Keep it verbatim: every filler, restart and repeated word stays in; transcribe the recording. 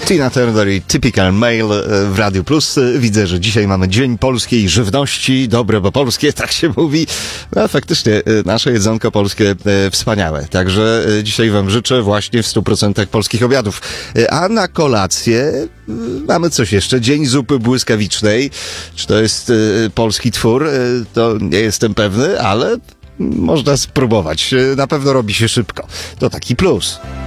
Tina Turner i Typical Male w Radiu Plus. Widzę, że dzisiaj mamy Dzień Polskiej Żywności. Dobre, bo polskie, tak się mówi. No, faktycznie, nasze jedzonko polskie wspaniałe. Także dzisiaj wam życzę właśnie w stu procentach polskich obiadów. A na kolację mamy coś jeszcze. Dzień Zupy Błyskawicznej. Czy to jest polski twór? To nie jestem pewny, ale można spróbować. Na pewno robi się szybko. To taki plus.